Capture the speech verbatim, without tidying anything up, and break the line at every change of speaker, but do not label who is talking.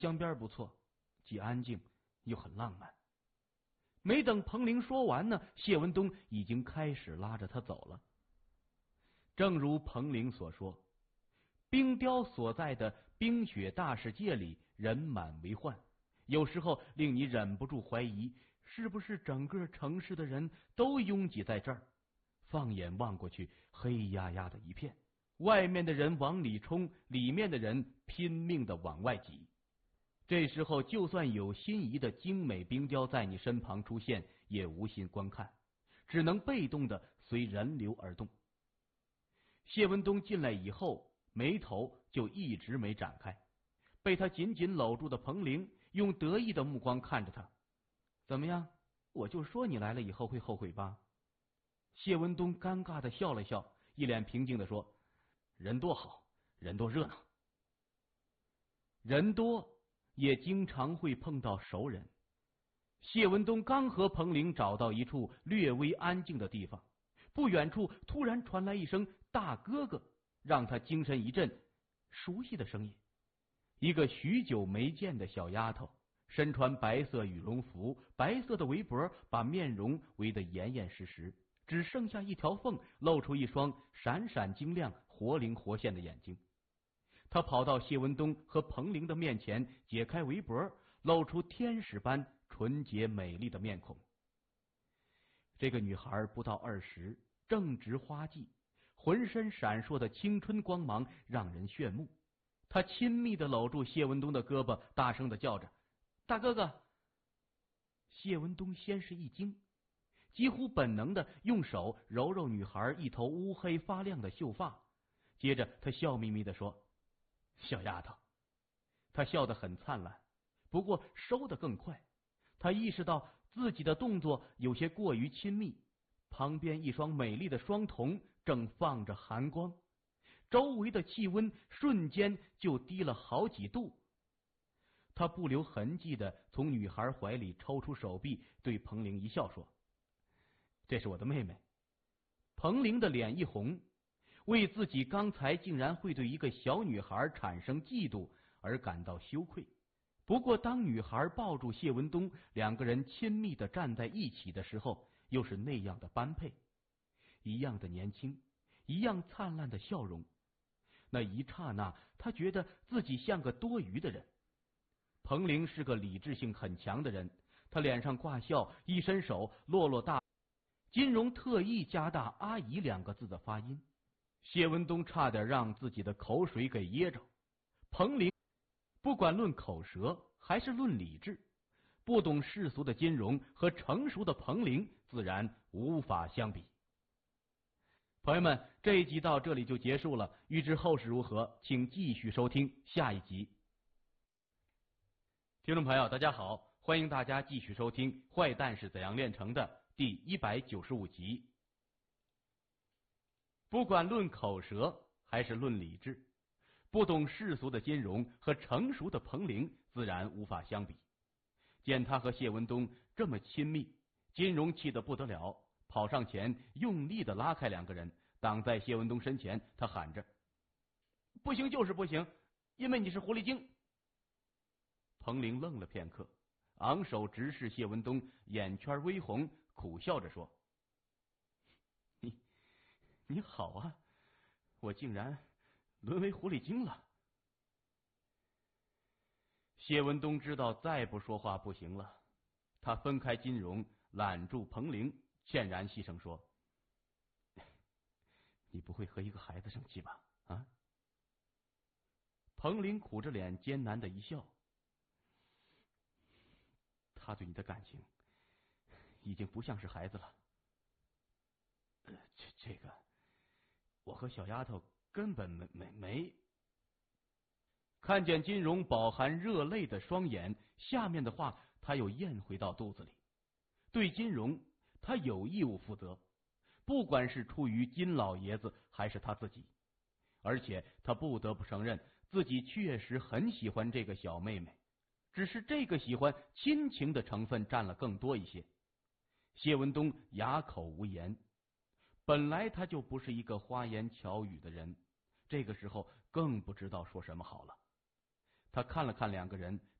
江边不错，既安静又很浪漫。没等彭玲说完呢，谢文东已经开始拉着她走了。正如彭玲所说，冰雕所在的冰雪大世界里人满为患，有时候令你忍不住怀疑，是不是整个城市的人都拥挤在这儿？放眼望过去，黑压压的一片，外面的人往里冲，里面的人拼命的往外挤。这时候就算有心仪的精美冰雕在你身旁出现，也无心观看，只能被动的随人流而动。谢文东进来以后，眉头就一直没展开，被他紧紧搂住的彭玲用得意的目光看着他。怎么样？我就说你来了以后会后悔吧。谢文东尴尬的笑了笑，一脸平静的说，人多好，人多热闹。人多也经常会碰到熟人。谢文东刚和彭玲找到一处略微安静的地方，不远处突然传来一声大哥哥，让他精神一振。熟悉的声音，一个许久没见的小丫头，身穿白色羽绒服，白色的围脖把面容围得严严实实，只剩下一条缝，露出一双闪闪晶亮活灵活现的眼睛。他跑到谢文东和彭玲的面前，解开围脖，露出天使般纯洁美丽的面孔。这个女孩不到二十，正值花季，浑身闪烁的青春光芒让人炫目。她亲密地搂住谢文东的胳膊，大声地叫着，大哥哥。谢文东先是一惊，几乎本能地用手揉揉女孩一头乌黑发亮的秀发，接着他笑眯眯地说，小丫头。他笑得很灿烂，不过收得更快。他意识到自己的动作有些过于亲密，旁边一双美丽的双瞳正放着寒光，周围的气温瞬间就低了好几度。他不留痕迹的从女孩怀里抽出手臂，对彭玲一笑说，这是我的妹妹。彭玲的脸一红，为自己刚才竟然会对一个小女孩产生嫉妒而感到羞愧。不过当女孩抱住谢文东，两个人亲密的站在一起的时候，又是那样的般配，一样的年轻，一样灿烂的笑容。那一刹那，他觉得自己像个多余的人。彭玲是个理智性很强的人，他脸上挂笑，一伸手落落大。金荣特意加大阿姨两个字的发音，谢文东差点让自己的口水给噎着。彭玲不管论口舌还是论理智，不懂世俗的金荣和成熟的彭玲自然无法相比。朋友们，这一集到这里就结束了，欲知后事如何，请继续收听下一集。听众朋友大家好，欢迎大家继续收听《坏蛋是怎样炼成的》第一百九十五集。不管论口舌还是论理智，不懂世俗的金荣和成熟的彭玲自然无法相比。见他和谢文东这么亲密，金荣气得不得了，跑上前用力的拉开两个人，挡在谢文东身前。他喊着，不行就是不行，因为你是狐狸精。彭玲愣了片刻，昂首直视谢文东，眼圈微红，苦笑着说，你你好啊，我竟然沦为狐狸精了。谢文东知道再不说话不行了，他分开金荣，揽住彭玲，歉然细声说，你不会和一个孩子生气吧？啊？彭玲苦着脸艰难的一笑，他对你的感情已经不像是孩子了。呃，这这个，我和小丫头根本没没没。看见金荣饱含热泪的双眼，下面的话他又咽回到肚子里。对金荣，他有义务负责，不管是出于金老爷子还是他自己。而且他不得不承认，自己确实很喜欢这个小妹妹，只是这个喜欢亲情的成分占了更多一些。谢文东哑口无言，本来他就不是一个花言巧语的人，这个时候更不知道说什么好了。 他看了看两个人，